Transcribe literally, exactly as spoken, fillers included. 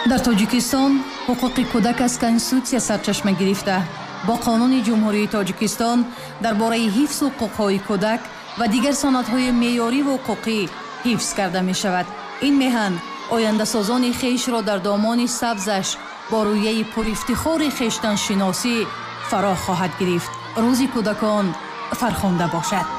дар тоҷикистон ҳуқуқи кӯдак аз конститутсия сарчашма гирифта бо қонуни ҷумҳурии тоҷикистон дар бораи ҳифз ҳуқуқҳои кӯдак ва дигар санадҳои меъёриву ҳуқуқӣ ҳифз карда мешавад. ин меҳан ояндасозони хешро дар домони сабзаш бо рӯяи пурифтихори хештаншиносӣ фаро хоҳад гирифт. рӯзи кӯдакон фархонда бошад.